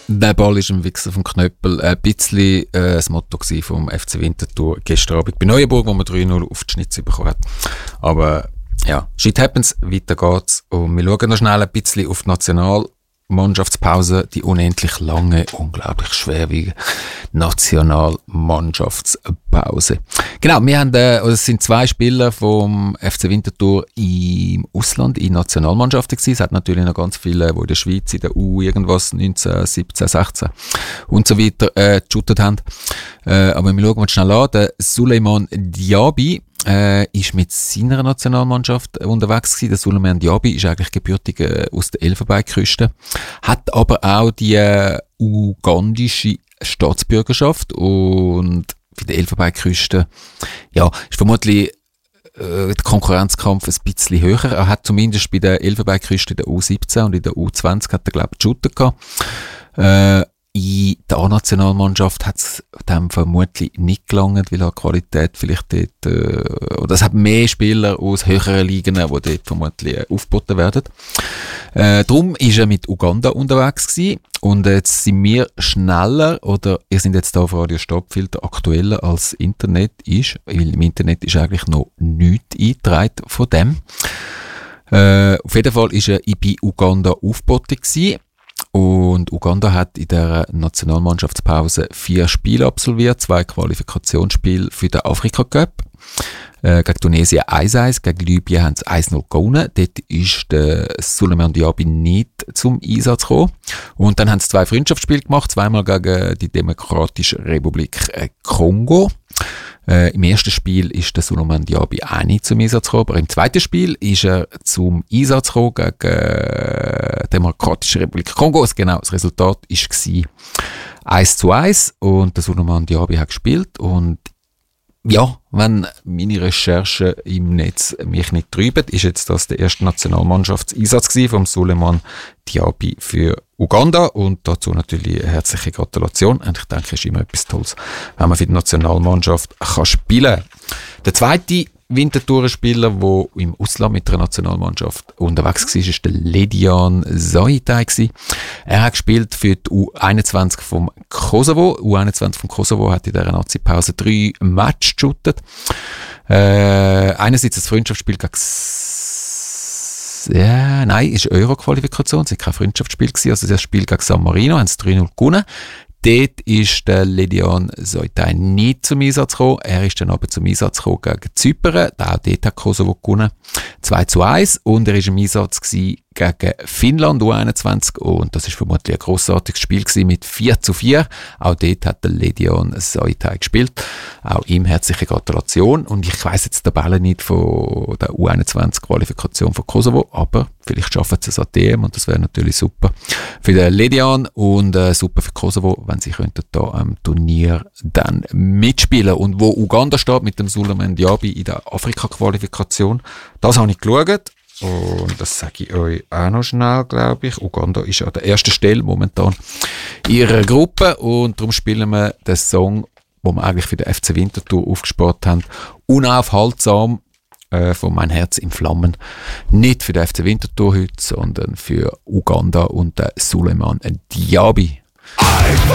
Der Ball ist ein Wichser vom Knöppel. Ein bisschen das Motto vom FC Winterthur gestern Abend bei Neuenburg, wo man 3-0 auf die Schnitze bekommen hat. Aber ja, shit happens, weiter geht's. Und wir schauen noch schnell ein bisschen auf die Nationalmannschaftspause, die unendlich lange, unglaublich schwerwiegende Nationalmannschaftspause. Genau, wir haben, es sind 2 Spieler vom FC Winterthur im Ausland, in Nationalmannschaften gewesen. Es hat natürlich noch ganz viele, die in der Schweiz, in der U irgendwas 19, 17, 16 und so weiter geshootet haben. Aber wir schauen uns schnell an. Der Souleymane Diaby ist mit seiner Nationalmannschaft unterwegs gewesen. Der Souleymane Diaby ist eigentlich gebürtig aus der Elfenbeinküste, hat aber auch die ugandische Staatsbürgerschaft und bei der Elfenbeinküste, ja, ist vermutlich der Konkurrenzkampf ein bisschen höher. Er hat zumindest bei der Elfenbeinküste in der U17 und in der U20 hat er, glaube ich, Shooter gehabt. In der A-Nationalmannschaft hat es dann vermutlich nicht gelangt, weil die Qualität vielleicht dort, oder es hat mehr Spieler aus höheren Ligen, die dort vermutlich aufgeboten werden. Darum ist er mit Uganda unterwegs gewesen. Und jetzt sind wir schneller, oder ihr seid jetzt da auf Radio Stadtfilter aktueller als Internet ist, weil im Internet ist eigentlich noch nichts eingetragen von dem. Auf jeden Fall ist er bei Uganda aufgeboten gewesen. Und Uganda hat in der Nationalmannschaftspause 4 Spiele absolviert, 2 Qualifikationsspiele für den Afrika Cup. Gegen Tunesien 1-1, gegen Libyen haben sie 1-0 gewonnen. Dort ist der Souleymane Diaby nicht zum Einsatz gekommen. Und dann haben sie 2 Freundschaftsspiele gemacht, zweimal gegen die Demokratische Republik Kongo. Im ersten Spiel ist der Souleymane Diaby auch nicht zum Einsatz gekommen, aber im zweiten Spiel ist er zum Einsatz gekommen gegen die Demokratische Republik Kongo. Genau, das Resultat war 1-1 und der Souleymane Diaby hat gespielt. Und ja, wenn meine Recherchen im Netz mich nicht treiben, ist jetzt das der erste Nationalmannschaftseinsatz vom Souleymane Diaby für Uganda und dazu natürlich eine herzliche Gratulation. Und ich denke, es ist immer etwas Tolles, wenn man für die Nationalmannschaft kann spielen kann. Der zweite Winterthur-Spieler, der im Ausland mit der Nationalmannschaft unterwegs war, ist der Ledian Saitai. Er hat gespielt für die U21 vom Kosovo. U21 vom Kosovo hat in dieser Nazi-Pause 3 Matches geshootet. Einerseits das Freundschaftsspiel gegen ist Euro-Qualifikation, es war kein Freundschaftsspiel gewesen, also das Spiel gegen San Marino, haben sie 3-0 gewonnen. Dort ist der Ledian Saitai nicht zum Einsatz gekommen. Er ist dann aber zum Einsatz gekommen gegen Zypern. Auch dort hat Kosovo gewonnen. 2-1. Und er war im Einsatz gegen Finnland, U21. Und das ist vermutlich ein grossartiges Spiel gewesen mit 4-4. Auch dort hat der Ledian Saitai gespielt. Auch ihm herzliche Gratulation. Und ich weiss jetzt die Tabelle nicht von der U21-Qualifikation von Kosovo, aber vielleicht schaffen sie es an DM und das wäre natürlich super für den Ledian und super für Kosovo, wenn sie könnten da am Turnier dann mitspielen. Und wo Uganda steht mit dem Souleymane Diaby in der Afrika-Qualifikation, das habe ich geschaut und das sage ich euch auch noch schnell, glaube ich. Uganda ist an der ersten Stelle momentan in ihrer Gruppe und darum spielen wir den Song, den wir eigentlich für den FC Winterthur aufgespart haben, unaufhaltsam von Mein Herz in Flammen. Nicht für den FC Winterthur heute, sondern für Uganda und den Souleymane Diaby.